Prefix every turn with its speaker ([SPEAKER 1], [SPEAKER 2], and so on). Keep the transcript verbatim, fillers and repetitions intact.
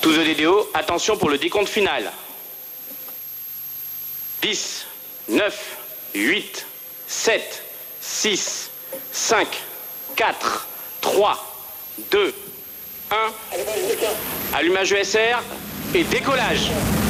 [SPEAKER 1] Tous E D D O, attention pour le décompte final. dix, neuf, huit, sept, six, cinq, quatre, trois, deux, un. Allumage E S R et décollage.